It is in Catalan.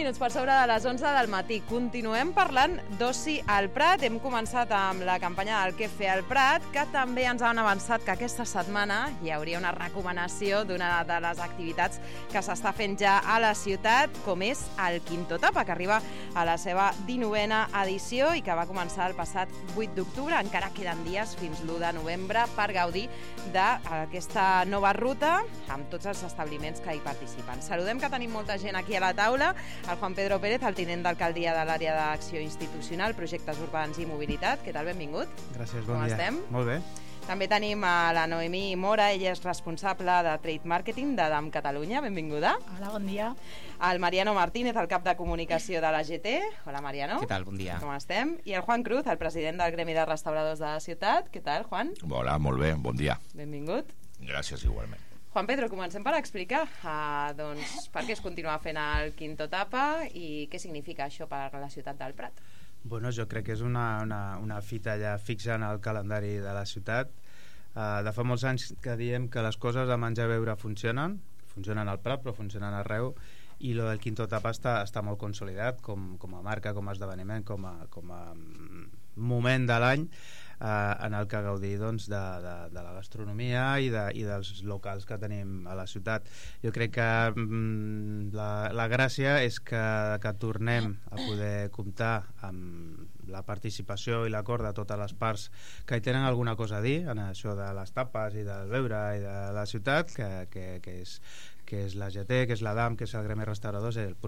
minuts per sobre de les 11 del matí. Continuem parlant d'oci al Prat. Hem començat amb la campanya del Què fer al Prat, que també ens han avançat que aquesta setmana hi hauria una recomanació d'una de les activitats que s'està fent ja a la ciutat, com és el Quinto Tapa, que arriba a la seva 19a edició i que va començar el passat 8 d'octubre. Encara queden dies fins l'1 de novembre per gaudir d'aquesta nova ruta amb tots els establiments que hi participen. Saludem que tenim molta gent aquí a la taula. El Juan Pedro Pérez, el tinent d'alcaldia de l'àrea d'acció institucional, projectes urbans i mobilitat. Què tal? Benvingut. Gràcies, bon Com dia. estem? Molt bé. També tenim a la Noemí Mora, ella és responsable de Trade Marketing de DAM Catalunya. Benvinguda. Hola, bon dia. El Mariano Martínez, el cap de comunicació de la GT. Hola, Mariano. Què tal? Bon dia. Com estem? I el Juan Cruz, el president del Gremi de Restauradors de la ciutat. Què tal, Juan? Hola, molt bé, bon dia. Benvingut. Gràcies, igualment. Juan Pedro, comencem per explicar per què es continua fent el Quinto Tapa i què significa això per la ciutat del Prat. Bueno, jo crec que és una fita ja fixa en el calendari de la ciutat. De fa molts anys que diem que les coses de menjar i beure funcionen al Prat, però funcionen arreu, i lo del Quinto Tapa està molt consolidat com a marca, com a esdeveniment, com a moment de l'any en el que gaudir doncs, de la gastronomia i dels locals que tenim a la ciutat. Jo crec que la gràcia és que tornem a poder comptar amb la participació i l'acord de totes les parts que hi tenen alguna cosa a dir en això de les tapes i del beure i de la ciutat, que és la GT, que és la DAM, que és el Gremi Restauradors, el